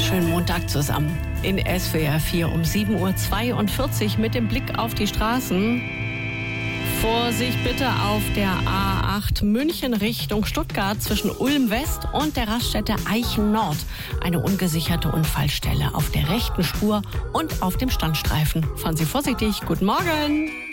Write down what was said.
Schönen Montag zusammen. In SWR 4 um 7.42 Uhr mit dem Blick auf die Straßen. Vorsicht bitte auf der A8 München Richtung Stuttgart zwischen Ulm West und der Raststätte Eichen Nord. Eine ungesicherte Unfallstelle auf der rechten Spur und auf dem Standstreifen. Fahren Sie vorsichtig. Guten Morgen.